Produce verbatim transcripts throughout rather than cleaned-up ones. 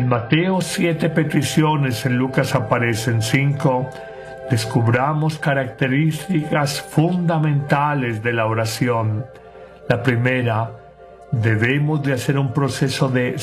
En Mateo siete peticiones, en Lucas aparecen cinco, descubramos características fundamentales de la oración. La primera, debemos de hacer un proceso de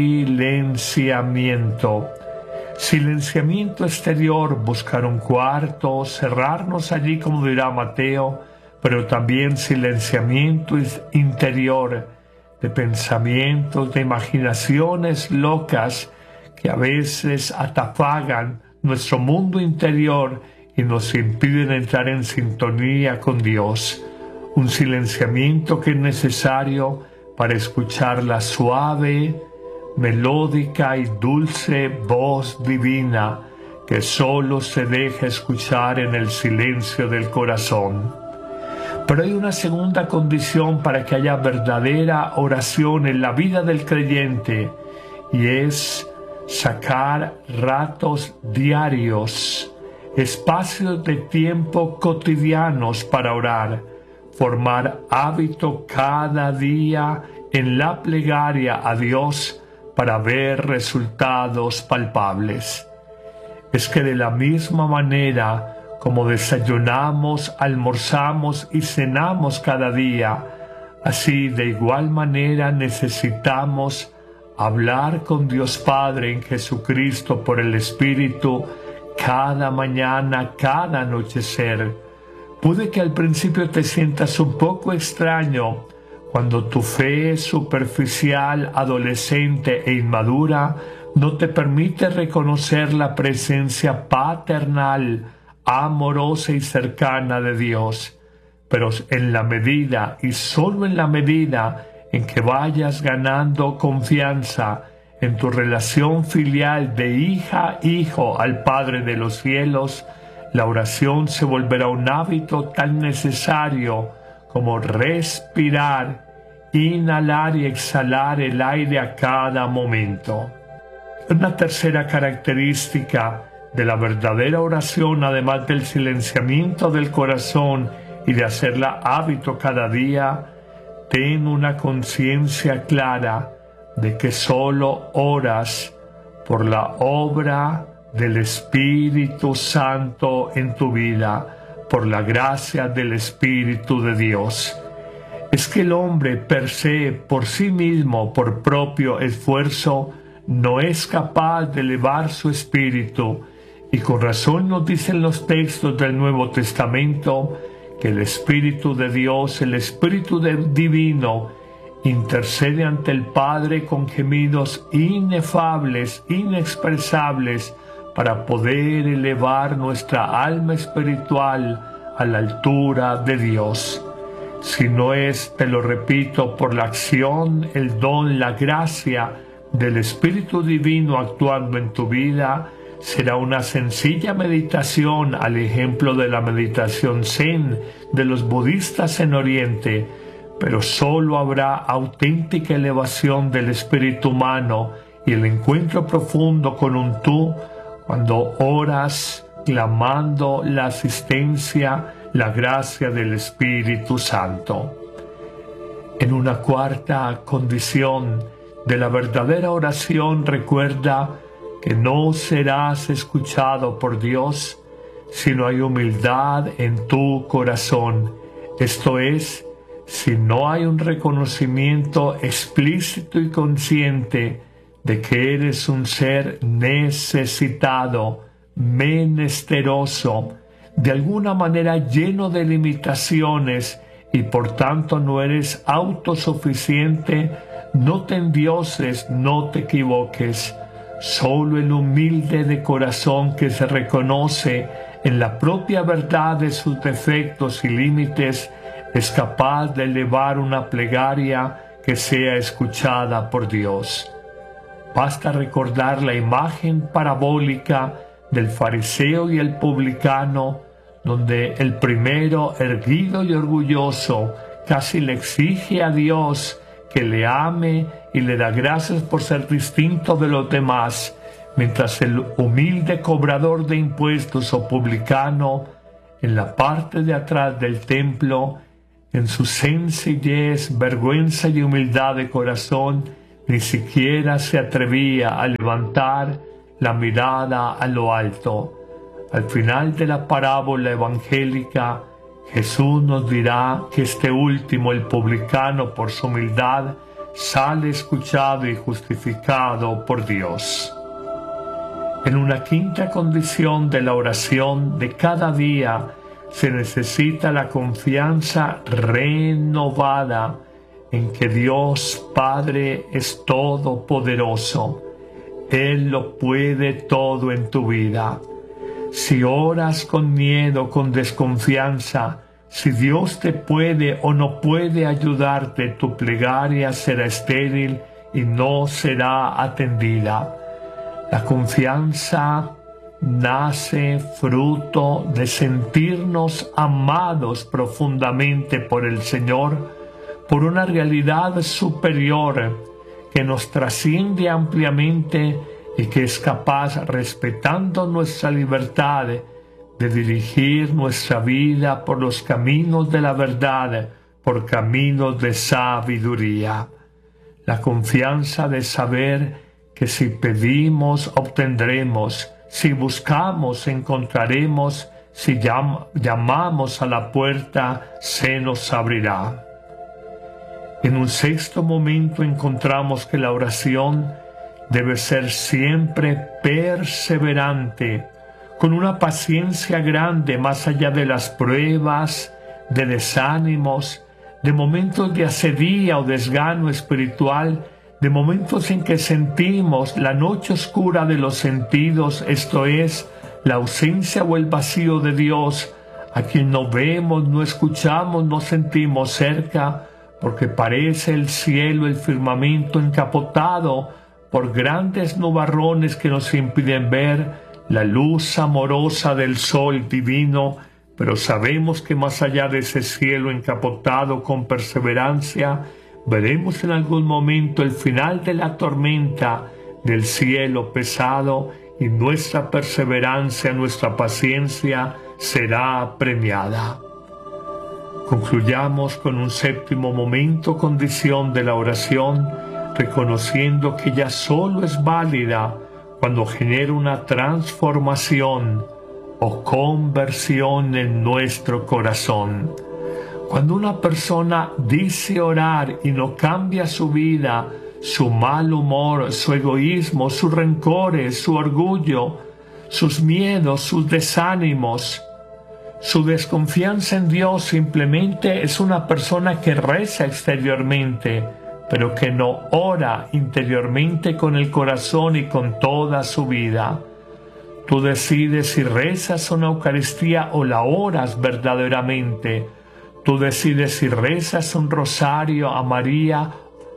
silenciamiento. Silenciamiento exterior, buscar un cuarto, cerrarnos allí como dirá Mateo, pero también silenciamiento interior, de pensamientos, de imaginaciones locas que a veces atafagan nuestro mundo interior y nos impiden entrar en sintonía con Dios. Un silenciamiento que es necesario para escuchar la suave, melódica y dulce voz divina que solo se deja escuchar en el silencio del corazón. Pero hay una segunda condición para que haya verdadera oración en la vida del creyente, y es sacar ratos diarios, espacios de tiempo cotidianos para orar, formar hábito cada día en la plegaria a Dios para ver resultados palpables. Es que de la misma manera como desayunamos, almorzamos y cenamos cada día, así de igual manera necesitamos hablar con Dios Padre en Jesucristo por el Espíritu cada mañana, cada anochecer. Puede que al principio te sientas un poco extraño cuando tu fe superficial, adolescente e inmadura no te permite reconocer la presencia paternal, amorosa y cercana de Dios. Pero en la medida y solo en la medida en que vayas ganando confianza en tu relación filial de hija-hijo al Padre de los cielos, la oración se volverá un hábito tan necesario como respirar, inhalar y exhalar el aire a cada momento. Una tercera característica de la verdadera oración, además del silenciamiento del corazón y de hacerla hábito cada día, ten una conciencia clara de que solo oras por la obra del Espíritu Santo en tu vida, por la gracia del Espíritu de Dios. Es que el hombre per se, por sí mismo, por propio esfuerzo, no es capaz de elevar su espíritu, y con razón nos dicen los textos del Nuevo Testamento que el Espíritu de Dios, el Espíritu de Divino, intercede ante el Padre con gemidos inefables, inexpresables, para poder elevar nuestra alma espiritual a la altura de Dios. Si no es, te lo repito, por la acción, el don, la gracia del Espíritu Divino actuando en tu vida, será una sencilla meditación al ejemplo de la meditación zen de los budistas en Oriente, pero solo habrá auténtica elevación del espíritu humano y el encuentro profundo con un tú cuando oras clamando la asistencia, la gracia del Espíritu Santo. En una cuarta condición de la verdadera oración, recuerda que no serás escuchado por Dios si no hay humildad en tu corazón. Esto es, si no hay un reconocimiento explícito y consciente de que eres un ser necesitado, menesteroso, de alguna manera lleno de limitaciones y por tanto no eres autosuficiente, no te endioses, no te equivoques. Solo el humilde de corazón que se reconoce en la propia verdad de sus defectos y límites es capaz de elevar una plegaria que sea escuchada por Dios. Basta recordar la imagen parabólica del fariseo y el publicano, donde el primero, erguido y orgulloso, casi le exige a Dios que le ame y le da gracias por ser distinto de los demás, mientras el humilde cobrador de impuestos o publicano, en la parte de atrás del templo, en su sencillez, vergüenza y humildad de corazón, ni siquiera se atrevía a levantar la mirada a lo alto. Al final de la parábola evangélica, Jesús nos dirá que este último, el publicano, por su humildad, sale escuchado y justificado por Dios. En una quinta condición de la oración de cada día se necesita la confianza renovada en que Dios Padre es todopoderoso. Él lo puede todo en tu vida. Si oras con miedo, con desconfianza, si Dios te puede o no puede ayudarte, tu plegaria será estéril y no será atendida. La confianza nace fruto de sentirnos amados profundamente por el Señor, por una realidad superior que nos trasciende ampliamente y que es capaz, respetando nuestra libertad, de dirigir nuestra vida por los caminos de la verdad, por caminos de sabiduría. La confianza de saber que si pedimos, obtendremos, si buscamos, encontraremos, si llam llamamos a la puerta, se nos abrirá. En un sexto momento encontramos que la oración debe ser siempre perseverante, con una paciencia grande más allá de las pruebas, de desánimos, de momentos de asedía o desgano espiritual, de momentos en que sentimos la noche oscura de los sentidos, esto es, la ausencia o el vacío de Dios, a quien no vemos, no escuchamos, no sentimos cerca, porque parece el cielo, el firmamento encapotado por grandes nubarrones que nos impiden ver la luz amorosa del sol divino, pero sabemos que más allá de ese cielo encapotado con perseverancia, veremos en algún momento el final de la tormenta del cielo pesado y nuestra perseverancia, nuestra paciencia será premiada. Concluyamos con un séptimo momento, condición de la oración, reconociendo que ella solo es válida cuando genera una transformación o conversión en nuestro corazón. Cuando una persona dice orar y no cambia su vida, su mal humor, su egoísmo, sus rencores, su orgullo, sus miedos, sus desánimos, su desconfianza en Dios, simplemente es una persona que reza exteriormente, pero que no ora interiormente con el corazón y con toda su vida. Tú decides si rezas una Eucaristía o la oras verdaderamente. Tú decides si rezas un rosario a María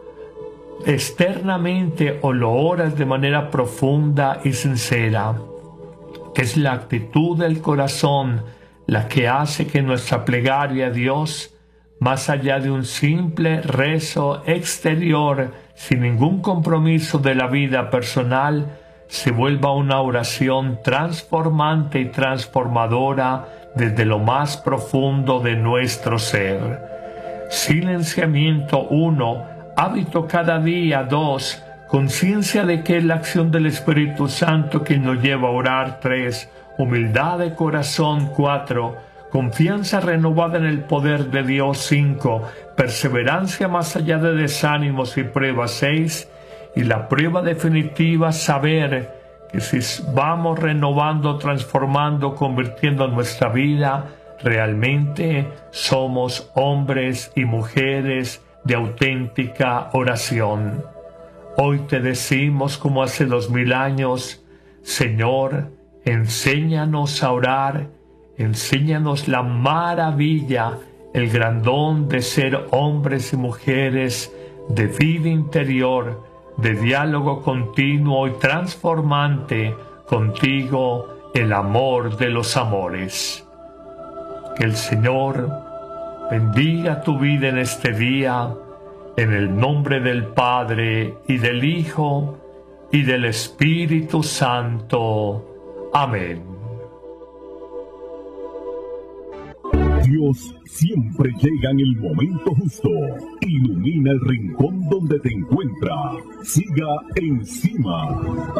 externamente o lo oras de manera profunda y sincera. Es la actitud del corazón la que hace que nuestra plegaria a Dios, más allá de un simple rezo exterior, sin ningún compromiso de la vida personal, se vuelva una oración transformante y transformadora desde lo más profundo de nuestro ser. Silenciamiento uno, hábito cada día dos, conciencia de que es la acción del Espíritu Santo que nos lleva a orar tres, humildad de corazón cuatro, confianza renovada en el poder de Dios cinco, perseverancia más allá de desánimos y pruebas seis, y la prueba definitiva, saber que si vamos renovando, transformando, convirtiendo nuestra vida, realmente somos hombres y mujeres de auténtica oración. Hoy te decimos, como hace dos mil años, Señor, enséñanos a orar, enséñanos la maravilla, el gran don de ser hombres y mujeres de vida interior, de diálogo continuo y transformante contigo, el amor de los amores. Que el Señor bendiga tu vida en este día, en el nombre del Padre, y del Hijo, y del Espíritu Santo. Amén. Dios Dios siempre llega en el momento justo. Ilumina el rincón donde te encuentra. Siga encima.